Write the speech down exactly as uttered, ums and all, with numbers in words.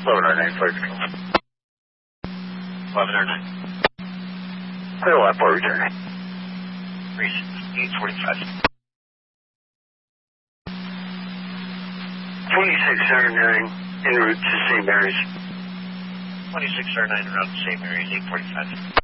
eleven R nine, flight control. eleven R nine. Clear lap port return. eight forty-five. twenty-six R nine, en route to Saint Mary's. twenty-six R nine, around Saint Mary's, eight forty-five.